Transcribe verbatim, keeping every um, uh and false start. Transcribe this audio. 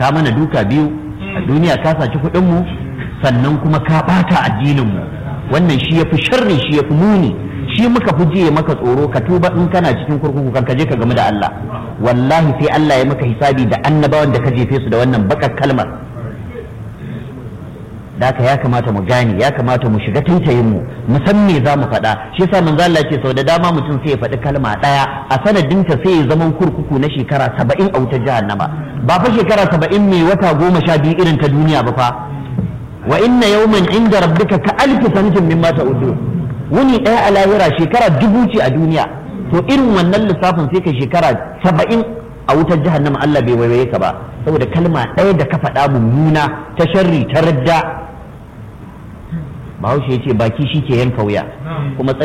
ka mana duka biyu a duniya, ka saci kuɗin mu sannan kuma ka ɓata addinin mu. Wannan shi yafi sharri, shi yafi muni, shi muka fi jiye maka tsoro. Ka tuba in kana cikin kurkuku kan ka je ka gamu da Allah, wallahi sai Allah ya maka hisabi da annabawan da ka jefe su da wannan bakar kalmar. da haka ya kamata mu gane, ya kamata mu shiga taitayin mu mu san me za mu faɗa. Shi yasa manzo Allah ce sau da dama mutum sai ya faɗi kalma ɗaya a sanadinta sai ya zaman kurkuku na shekara saba'in a wutar jahannama. Ba fa shekara saba'in mai wata goma sha biyu irin ta duniya ba fa. Wa inna yawman inda rabbika ka alfi sanatin mimma ta'udun. Wuni ɗaya a lahira shekara dubu ce a duniya. To irin wannan lissafin sai ka shekara saba'in a wutar jahannama Allah bai waiwaye ka ba saboda kalma ɗaya da ka faɗa mummuna ta sharri ta radda. Bahaushe ya ce baki shi ke yanka wuya kuma